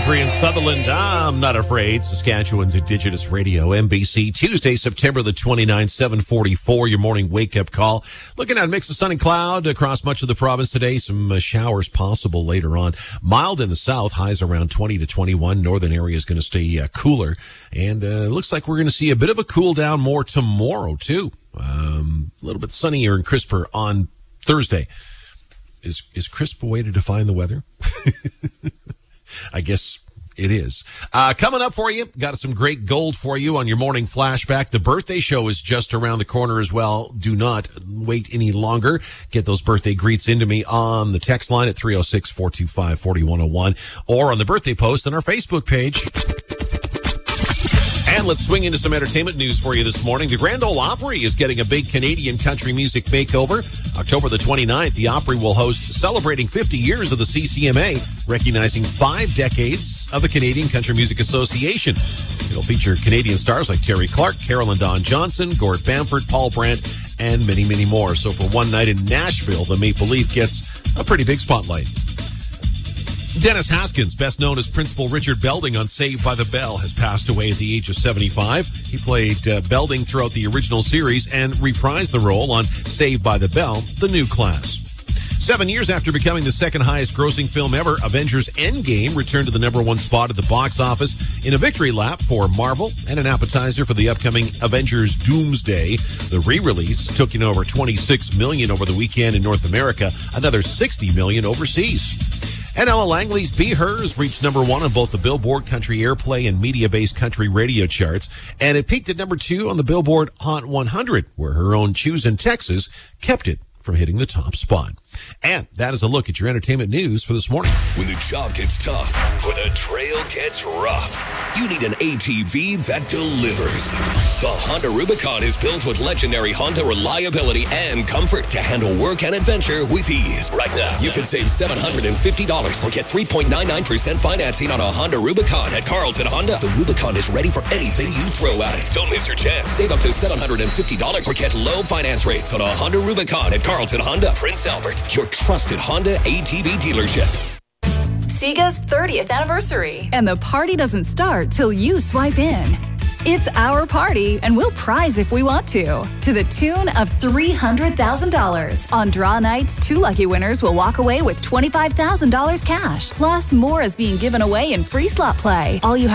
Country and Sutherland, I'm Not Afraid. Saskatchewan's Indigenous Radio, MBC. Tuesday, September the 29th, 7:44. Your morning wake-up call. Looking at a mix of sun and cloud across much of the province today. Some showers possible later on. Mild in the south, highs around 20 to 21. Northern area is going to stay cooler. And it looks like we're going to see a bit of a cool down more tomorrow, too. A little bit sunnier and crisper on Thursday. Is crisp a way to define the weather? I guess it is. Coming up for you, got some great gold for you on your morning flashback. The birthday show is just around the corner as well. Do not wait any longer. Get those birthday greets into me on the text line at 306-425-4101 or on the birthday post on our Facebook page. And let's swing into some entertainment news for you this morning. The Grand Ole Opry is getting a big Canadian country music makeover. October the 29th, the Opry will host celebrating 50 years of the CCMA, recognizing 5 decades of the Canadian Country Music Association. It'll feature Canadian stars like Terry Clark, Carolyn Dawn Johnson, Gord Bamford, Paul Brandt, and many, many more. So for one night in Nashville, the Maple Leaf gets a pretty big spotlight. Dennis Haskins, best known as Principal Richard Belding on Saved by the Bell, has passed away at the age of 75. He played Belding throughout the original series and reprised the role on Saved by the Bell, The New Class. 7 years after becoming the second highest grossing film ever, Avengers Endgame returned to the #1 spot at the box office in a victory lap for Marvel and an appetizer for the upcoming Avengers Doomsday. The re-release took in over $26 million over the weekend in North America, another $60 million overseas. And Ella Langley's Be Hers reached #1 on both the Billboard Country Airplay and media-based country radio charts, and it peaked at #2 on the Billboard Hot 100, where her own Choose in Texas kept it from hitting the top spot. And that is a look at your entertainment news for this morning. When the job gets tough or the trail gets rough, you need an ATV that delivers. The Honda Rubicon is built with legendary Honda reliability and comfort to handle work and adventure with ease. Right now, you can save $750 or get 3.99% financing on a Honda Rubicon at Carlton Honda. The Rubicon is ready for anything you throw at it. Don't miss your chance. Save up to $750 or get low finance rates on a Honda Rubicon at Carlton Honda, Prince Albert, your trusted Honda ATV dealership. Sega's 30th anniversary. And the party doesn't start till you swipe in. It's our party, and we'll prize if we want to the tune of $300,000. On draw nights, 2 lucky winners will walk away with $25,000 cash. Plus, more is being given away in free slot play. All you